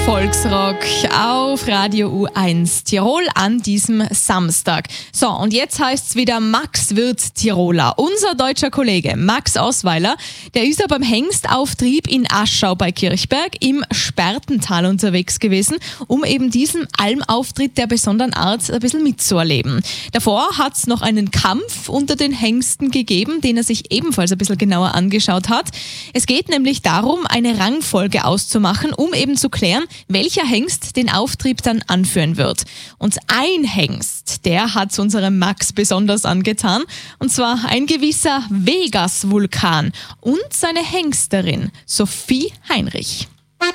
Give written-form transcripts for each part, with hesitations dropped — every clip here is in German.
Volksrock auf Radio U1 Tirol an diesem Samstag. So, und jetzt heißt's wieder, Max wird Tiroler. Unser deutscher Kollege Max Osweiler, der ist ja beim Hengstauftrieb in Aschau bei Kirchberg im Spertental unterwegs gewesen, um eben diesen Almauftritt der besonderen Art ein bisschen mitzuerleben. Davor hat's noch einen Kampf unter den Hengsten gegeben, den er sich ebenfalls ein bisschen genauer angeschaut hat. Es geht nämlich darum, eine Rangfolge auszumachen, um eben zu klären, welcher Hengst den Auftrieb dann anführen wird. Und ein Hengst, der hat unserem Max besonders angetan, und zwar ein gewisser Vegas-Vulkan und seine Hengsterin Sophie Heinrich.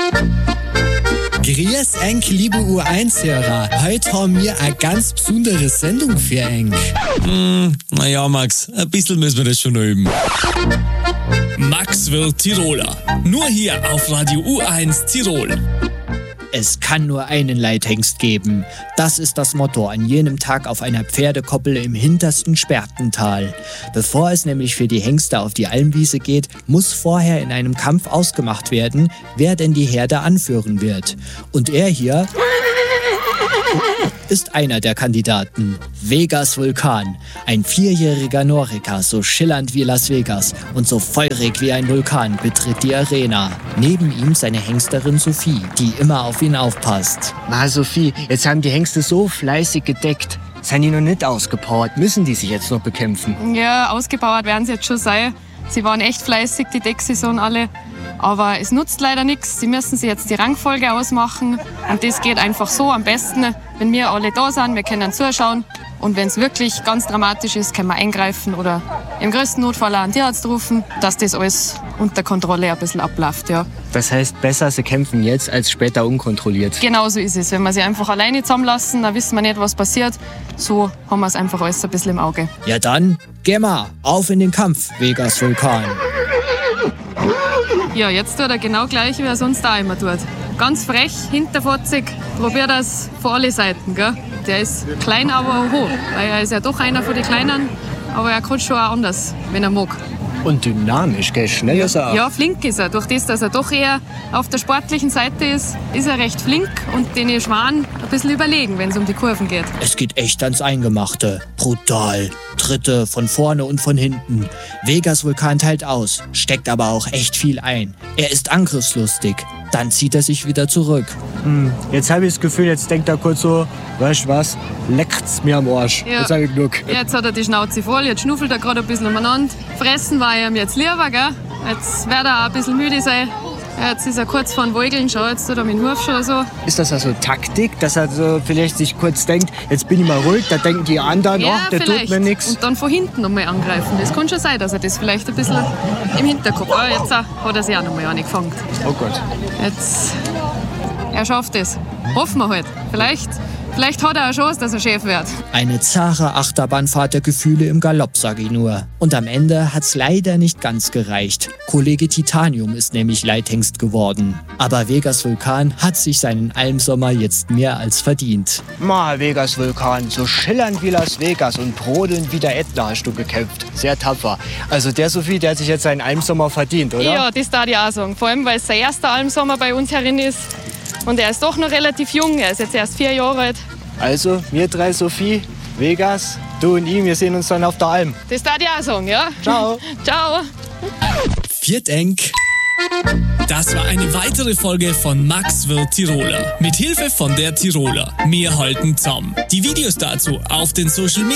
Grüß euch, liebe U1-Hörer. Heute haben wir eine ganz besondere Sendung für euch. Naja, Max, ein bisschen müssen wir das schon üben. Max wird Tiroler. Nur hier auf Radio U1 Tirol. Es kann nur einen Leithengst geben. Das ist das Motto an jenem Tag auf einer Pferdekoppel im hintersten Spertental. Bevor es nämlich für die Hengste auf die Almwiese geht, muss vorher in einem Kampf ausgemacht werden, wer denn die Herde anführen wird. Und er hier ist einer der Kandidaten. Vegas Vulkan, ein 4-jähriger Noriker, so schillernd wie Las Vegas und so feurig wie ein Vulkan, betritt die Arena. Neben ihm seine Hengsterin Sophie, die immer auf ihn aufpasst. Ma Sophie, jetzt haben die Hengste so fleißig gedeckt. Sind die noch nicht ausgepowert? Müssen die sich jetzt noch bekämpfen? Ja, ausgepowert werden sie jetzt schon sein. Sie waren echt fleißig, die Decksaison alle. Aber es nutzt leider nichts. Sie müssen sich jetzt die Rangfolge ausmachen. Und das geht einfach so am besten, wenn wir alle da sind, wir können zuschauen. Und wenn es wirklich ganz dramatisch ist, können wir eingreifen oder im größten Notfall auch einen Tierarzt rufen, dass das alles unter Kontrolle ein bisschen abläuft. Ja. Das heißt, besser sie kämpfen jetzt als später unkontrolliert. Genau so ist es. Wenn wir sie einfach alleine zusammenlassen, dann wissen wir nicht, was passiert. So haben wir es einfach alles ein bisschen im Auge. Ja dann, geh mal, auf in den Kampf, Vegas Vulkan. Ja, jetzt tut er genau gleich, wie er sonst auch immer tut. Ganz frech, hinterfotzig, probiert das von alle Seiten. Gell? Der ist klein, aber hoch, weil er ist ja doch einer von den Kleinen, aber er kann schon auch anders, wenn er mag. Und dynamisch, gell? Schnell ist er auch. Ja, flink ist er. Durch das, dass er doch eher auf der sportlichen Seite ist er recht flink und den Schwan ein bisschen überlegen, wenn es um die Kurven geht. Es geht echt ans Eingemachte. Brutal. Tritte von vorne und von hinten. Vegas Vulkan teilt aus, steckt aber auch echt viel ein. Er ist angriffslustig. Dann zieht er sich wieder zurück. Jetzt habe ich das Gefühl, jetzt denkt er kurz so, weißt du was, leckt's mir am Arsch. Ja. Jetzt habe ich genug. Jetzt hat er die Schnauze voll, jetzt schnuffelt er gerade ein bisschen umeinander. Fressen war ihm jetzt lieber, gell? Jetzt wird er auch ein bisschen müde sein. Jetzt ist er kurz vor den Wogeln, schau, jetzt tut er mit dem Huf schon so. Ist das also Taktik, dass er so vielleicht sich kurz denkt, jetzt bin ich mal ruhig, da denken die anderen, Ja, der vielleicht. tut mir nichts. Und dann von hinten nochmal angreifen. Das kann schon sein, dass er das vielleicht ein bisschen im Hinterkopf hat. Jetzt hat er sich auch nochmal angefangen. Oh Gott. Jetzt, er schafft es. Hoffen wir halt. Vielleicht hat er eine Chance, dass er Chef wird. Eine zahre Achterbahnfahrt der Gefühle im Galopp, sag ich nur. Und am Ende hat's leider nicht ganz gereicht. Kollege Titanium ist nämlich Leithengst geworden. Aber Vegas Vulkan hat sich seinen Almsommer jetzt mehr als verdient. Ma, Vegas Vulkan, so schillernd wie Las Vegas und brodelnd wie der Ätna hast du gekämpft. Sehr tapfer. Also der Sophie, der hat sich jetzt seinen Almsommer verdient, oder? Ja, das darf ich auch sagen. Vor allem, weil es sein erster Almsommer bei uns herin ist. Und er ist doch noch relativ jung. Er ist jetzt erst 4 Jahre alt. Also, wir drei, Sophie, Vegas, du und ich, wir sehen uns dann auf der Alm. Das darf ich auch sagen, ja? Ciao. Ciao. Viert Enk. Das war eine weitere Folge von Max wird Tiroler. Mit Hilfe von der Tiroler. Wir halten zusammen. Die Videos dazu auf den Social Media